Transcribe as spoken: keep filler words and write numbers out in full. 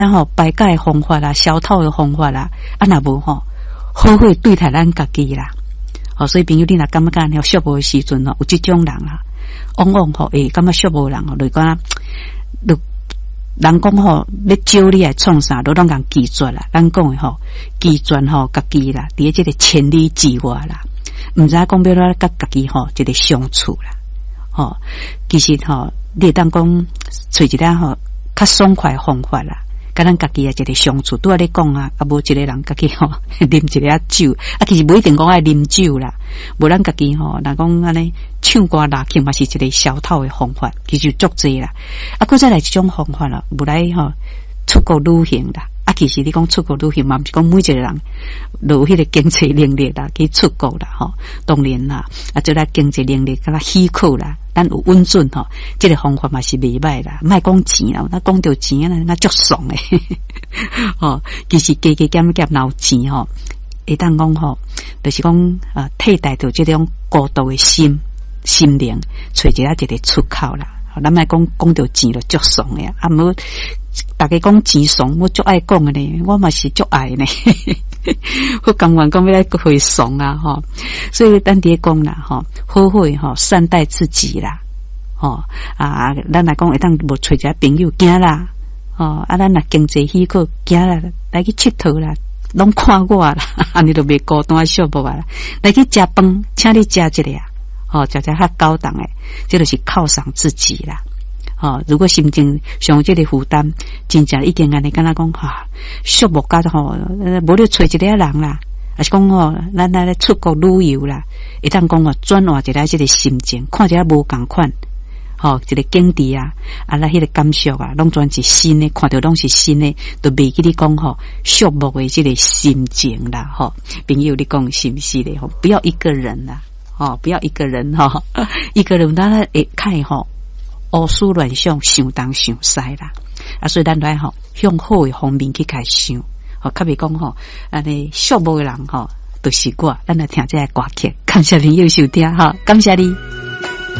然后排解方法啦、消透的方法啦，啊那无吼，好好对待咱家己啦。哦，所以朋友你若感觉吼寂寞的时阵吼，有这种人啦，往往吼会感觉寂寞人吼，就讲，就人讲吼，要招你来创啥，都拢讲拒绝啦。咱讲的吼，拒绝吼家己啦，伫这个千里之外啦，毋知讲要哪甲家己吼一个相处啦。吼，其实吼，你会当讲找一个吼较爽快的方法啦。甲咱家己啊，一个相处，拄仔咧讲啊，啊无一个人家己吼啉一个酒，啊其实不一定讲爱啉酒啦，无咱家己吼，若讲安尼唱歌拉琴嘛是一个消透的方法，其实足济啦。啊，搁再来一种方法啦，无来吼出国旅行啦。啊，其实你讲出国旅行嘛，毋是讲每一个人有迄个经济能力啦，去出国啦，吼，当然啦，啊，做咱经济能力甲较许可啦。咱有稳准吼，这个方法嘛是袂歹啦，莫讲钱啦，那讲到钱啊，那足爽诶。哦，其实加加减减闹钱吼，会当讲吼，就是讲呃替代到这种孤独的心心灵，找一下一个出口啦。咱莫讲讲到钱就足爽诶，啊，无大家讲钱爽，我足爱讲诶呢，我嘛是足爱呢。我甘愿讲要来回爽啊吼，所以咱伫讲啦吼，好好吼善待自己啦，吼啊，咱来讲会当无找一个朋友行啦，吼啊，咱若经济许可行啦，来去佚佗啦，拢看我啦，安尼就袂孤单寂寞啊啦，来去食饭，请你食一个啊，吼食食较高档诶，这就是犒赏自己啦。哦，如果心情上这个负担，真正已经安尼敢若讲哈，寂寞甲吼，无你找一个人啦，还是讲吼，咱来出国旅游啦，会当讲哦，转换一下这个心情，看一下无共款，吼、哦，一个景致啊，啊，那迄个感受啊，拢全是新的，看到拢是新的，都袂记你讲吼，寂寞的这个心情啦，吼、哦，朋友你讲是不是咧？吼，不要一个人啦，哦，不要一个人哈，一个人咱会看吼。胡思乱想，想东想西啦，啊，所以咱来吼向好的方面去开想，吼，较袂讲吼，安尼寂寞的人吼，就是我，咱来听这个歌曲，感谢朋友收听哈，感谢你。